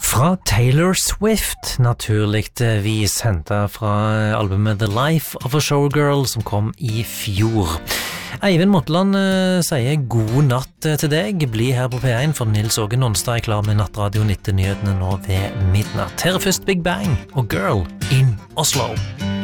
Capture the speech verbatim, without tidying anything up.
Fra Taylor Swift, naturligt vis hentet fra albumet The Life of a Showgirl som kom i fjor. Eivind Motland uh, sier god natt uh, til deg. Bli her på P én, for Nils Åge Nonstad er klar med Nattradio nitti-nyhetene nå ved midnatt. Her er først Big Bang og Girl in Oslo.